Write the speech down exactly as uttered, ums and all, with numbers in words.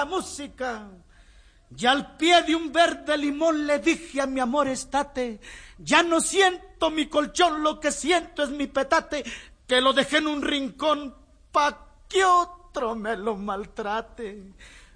la música. Y al pie de un verde limón le dije a mi amor estate, ya no siento mi colchón, lo que siento es mi petate, que lo dejé en un rincón pa' que otro me lo maltrate.